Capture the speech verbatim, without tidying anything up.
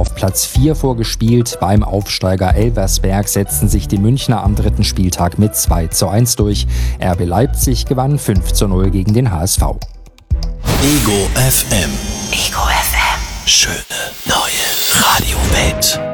auf Platz vier vorgespielt. Beim Aufsteiger Elversberg setzten sich die Münchner am dritten Spieltag mit zwei zu eins durch. R B Leipzig gewann fünf zu null gegen den H S V. Ego F M. Ego F M. Schöne neue Radiowelt.